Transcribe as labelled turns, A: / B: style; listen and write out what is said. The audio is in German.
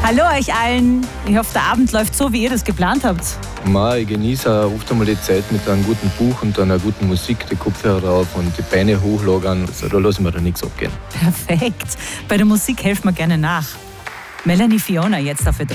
A: Hallo euch allen. Ich hoffe, der Abend läuft so, wie ihr das geplant habt.
B: Ich genieße auch oft einmal die Zeit mit einem guten Buch und einer guten Musik, die Kopfhörer auf und die Beine hochlagern. Also da lassen wir da nichts abgehen.
A: Perfekt. Bei der Musik helfen wir gerne nach. Melanie Fiona jetzt auf Ö3.